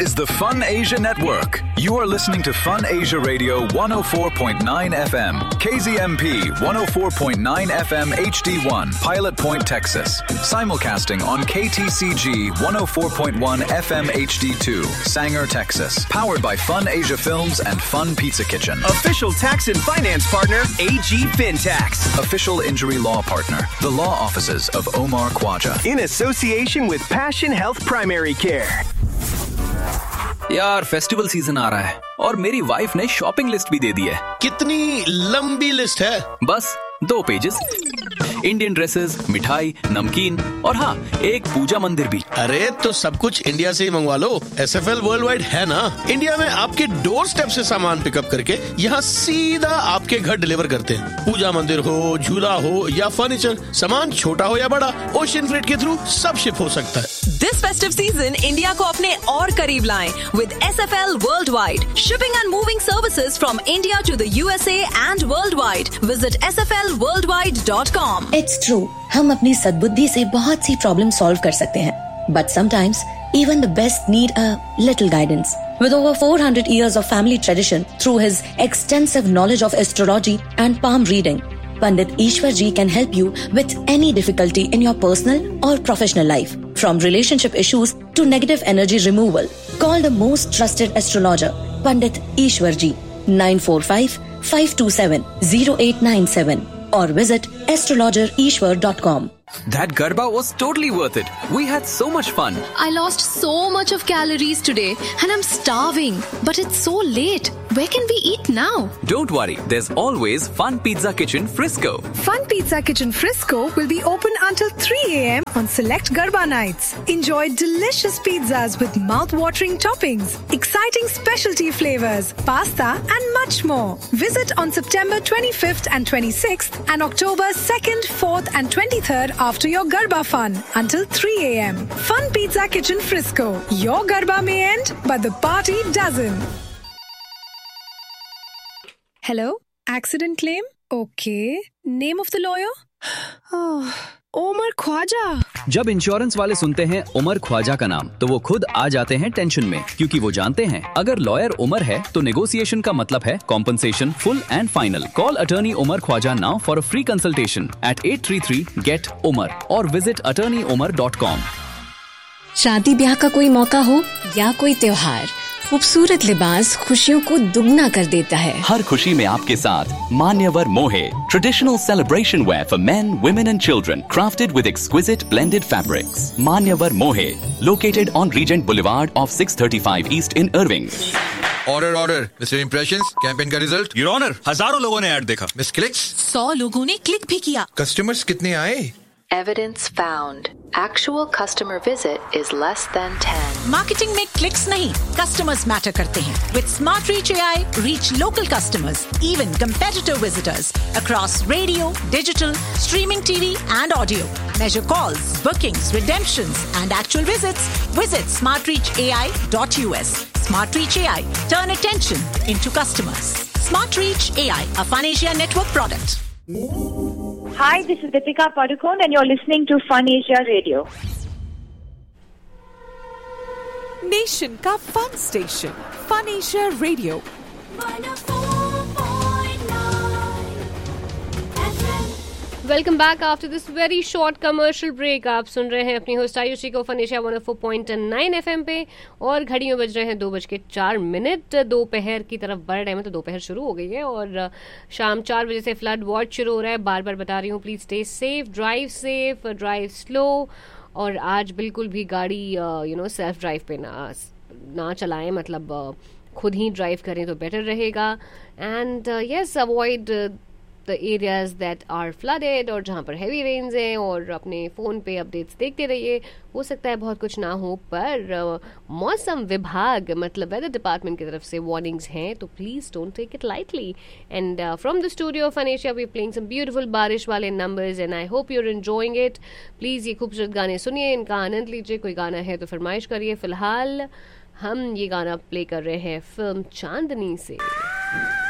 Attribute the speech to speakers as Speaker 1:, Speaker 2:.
Speaker 1: is the Fun Asia Network. You are listening to Fun Asia Radio 104.9 FM, KZMP 104.9 FM HD1, Pilot Point, Texas. Simulcasting on KTCG 104.1 FM HD2, Sanger, Texas. Powered by Fun Asia Films and Fun Pizza Kitchen.
Speaker 2: Official tax and finance partner, AG FinTax.
Speaker 1: Official injury law partner, the law offices of Omar Khwaja.
Speaker 2: In association with Passion Health Primary Care.
Speaker 3: यार festival season आ रहा है और मेरी wife ने shopping list भी दे दी है।
Speaker 4: कितनी लंबी लिस्ट है?
Speaker 3: बस 2 पेजेस। इंडियन ड्रेसेस, मिठाई, नमकीन और हाँ, एक पूजा मंदिर भी।
Speaker 4: अरे तो सब कुछ इंडिया से ही मंगवा लो। SFL वर्ल्ड वाइड है ना। इंडिया में आपके डोर स्टेप से सामान पिकअप करके यहाँ सीधा आपके घर डिलीवर करते हैं। पूजा मंदिर हो, झूला हो या फर्नीचर, सामान छोटा हो या बड़ा, ओशियन फ्रेट के थ्रू सब शिप हो सकता है।
Speaker 5: This festive season, इंडिया को अपने और करीब लाएं with SFL Worldwide. Shipping and moving services from India to the USA and worldwide. Visit sflworldwide.com.
Speaker 6: It's true. हम अपनी सद्बुद्धि से बहुत सी प्रॉब्लम सॉल्व कर सकते हैं. But sometimes, even the best need a little guidance. With over 400 years of family tradition, through his extensive knowledge of astrology and palm reading, Pandit Ishwar Ji can help you with any difficulty in your personal or professional life. From relationship issues to negative energy removal. Call the most trusted astrologer, Pandit Ishwar Ji, 945-527-0897 or visit astrologerishwar.com.
Speaker 3: That Garba was totally worth it. We had so much fun.
Speaker 7: I lost so much of calories today and I'm starving. But it's so late. Where can we eat now?
Speaker 3: Don't worry. There's always Fun Pizza Kitchen Frisco.
Speaker 8: Fun Pizza Kitchen Frisco will be open until 3 a.m. on select Garba nights. Enjoy delicious pizzas with mouth-watering toppings, exciting specialty flavors, pasta and much more. Visit on September 25th and 26th and October 2nd, 4th and 23rd after your Garba fun until 3 a.m. Fun Pizza Kitchen Frisco. Your Garba may end, but the party doesn't. Hello? Accident claim? Okay. Name of the lawyer? Oh, Omar Khwaja.
Speaker 3: जब insurance वाले सुनते हैं उमर ख्वाजा का नाम तो वो खुद आ जाते हैं टेंशन में, क्योंकि वो जानते हैं अगर लॉयर उमर है तो नेगोशिएशन का मतलब है compensation full and final. Call attorney Umar Khwaja now for a free consultation at 833-GET-UMAR और विजिट attorneyumar.com।
Speaker 9: शादी ब्याह का कोई मौका हो या कोई त्योहार, खूबसूरत लिबास खुशियों को दुगना कर देता है।
Speaker 10: हर खुशी में आपके साथ मान्यवर मोहे, traditional celebration where for main, women and children, crafted with exquisite blended fabrics. मान्यवर मोहे, located on reagent boulevard of 635 east in Irving.
Speaker 11: Order mister impressions, campaign का रिजल्ट।
Speaker 12: योर ऑनर, हजारों लोगों ने ऐड देखा।
Speaker 11: मिस क्लिक्स,
Speaker 5: 100 लोगों ने click भी किया।
Speaker 11: कस्टमर्स कितने आए?
Speaker 13: Evidence found. Actual customer visit is less than 10.
Speaker 5: Marketing में क्लिक्स नहीं, कस्टमर्स मैटर करते हैं। With Smart Reach AI, reach local customers, even competitor visitors across radio, digital, streaming TV and audio. Measure calls, bookings, redemptions and actual visits. Visit smartreachai.us. Smart Reach AI. Turn attention into customers. Smart Reach AI, a Fun Asia Network product.
Speaker 14: Hi, this is Deepika Padukone and you're listening to Fun Asia Radio.
Speaker 15: Nation का fun station Fun Asia Radio
Speaker 16: 104.9 welcome back after this very short commercial break. आप सुन रहे हैं अपनी host Ayushi को fun Asia 104.9 FM पे और घड़ी में बज रहे हैं 2:04। दोपहर की तरफ बढ़ रहे हैं, तो दोपहर शुरू हो गई है और शाम 4 बजे से फ्लड वॉच शुरू हो रहा है। बार बार बता रही हूँ, please stay safe, drive slow और आज बिल्कुल भी गाड़ी सेल्फ ड्राइव पे ना चलाएं, मतलब खुद ही ड्राइव करें तो बेटर रहेगा। And yes, avoid the areas that are flooded और जहाँ पर हैवी रेन्स हैं, और अपने फ़ोन पे अपडेट्स देखते रहिए। हो सकता है बहुत कुछ ना हो, पर मौसम विभाग मतलब वेदर डिपार्टमेंट की तरफ से वार्निंग्स हैं, तो please don't take it lightly. And from the studio of fun Asia we playing some beautiful बारिश वाले numbers and I hope your enjoying it. Please ये खूबसूरत गाने सुनिए, इनका आनंद लीजिए। कोई गाना है तो फरमाइश करिए। फ़िलहाल हम ये गाना प्ले कर रहे हैं फिल्म चांदनी से।